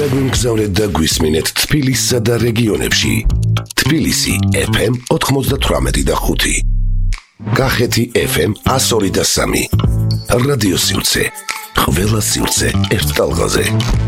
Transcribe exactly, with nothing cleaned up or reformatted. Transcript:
დაგვიმგზავრეთ და გვისმინეთ თბილისსა და რეგიონებში. თბილისი ეფ ემ ოთხმოცდათვრამეტი და ხუთი. კახეთი ეფ ემ ასორი და სამი. რადიო სივრცე. ყველა სივრცე ერთ ტალღაზე.